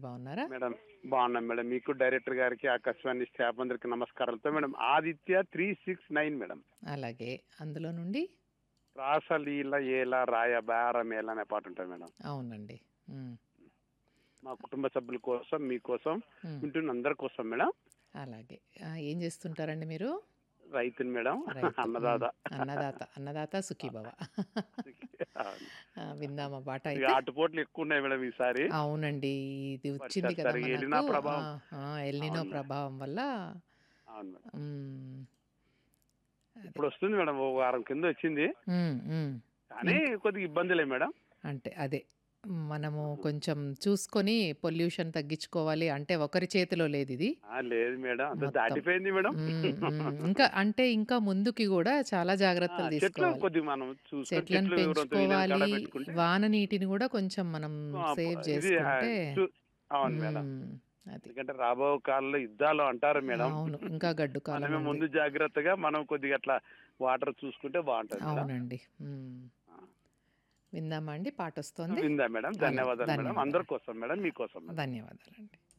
బాగున్నారా? మేడం బాగున్నాం మేడం. మీకు డైరెక్టర్ గారికి, ఆకాశవాణి స్టాఫ్ అందరికి నమస్కారాలతో మేడం. ఆదిత్య 369 మేడం. అలాగే. అందులో నుండి రాసలీల ఏల రాయ బేరమేల అనే పాట ఉంటుంది మేడం. అవునండి. హ్మ్. మా కుటుంబ సభ్యుల కోసం, మీకోసం, హ్మ్. వింటున్న అందరి కోసం మేడం. అలాగే. ఏం చేస్తుంటారండి మీరు? రైతుని మేడం. రైతు. అన్నదాత. అన్నదాత. అన్నదాత సుఖీభవ. అవును. విందామా పాట ఇక అయితే? ఆటుపోట్లు ఎక్కువ ఉన్నాయి మేడం ఈసారి. అవునండి. ఇది వచ్చింది వర్షాలు కదా సరిగా ఎలినా మనకు. ఆ! ప్రభావం. ఆ! ఎల్‌నినో అవును మేడం. ప్రభావం వల్ల. అవును మేడం. హ్మ్. అదే. ఇప్పుడు వస్తుంది మేడం. ఓ వారం కింద వచ్చింది. హ్మ్. హ్మ్. కానీ ఇంక్ కొద్దిగా ఇబ్బందులే మేడం. అంటే అదే. మనము కొంచెం చూసుకొని పొల్యూషన్ తగ్గించుకోవాలి. అంటే ఒకరి చేతిలో లేదిది. లేదు మేడం. అంత మొత్తం. దాటిపోయింది మేడం. ఇంకా అంటే ఇంకా ముందుకి గూడా చాలా జాగ్రత్తలు చెట్లు తీసుకోవాలి. కొద్దిగా మనం చూసుకొని చెట్లను చెట్లు ఎవరంత వీలైన కాడ పెంచుకోవాలి. పెట్టుకుంటే వాన నీటిని గూడా కొంచెం మనం సేవ్ ఇది చేసుకుంటే అవును మేడం. హ్మ్. అది. ఎందుకంటే రాబో కాలంలో యుద్ధాలు అంటారు మేడం. అవును. ఇంకా గడ్డు కాలం మనమే ఉంది. ముందు జాగ్రత్తగా మనం కొద్దిగా అట్లా వాటర్ చూసుకుంటే బాగుంటది మేడం. అవునండి. ఆ, విందామా అండి? పాటొస్తోంది. విందా మేడం. అలాగే. ధన్యవాదాలు మేడం. అందరి ధన్యవాదాలు. కోసం మేడం, మీకోసం మేడం. ధన్యవాదాలండి.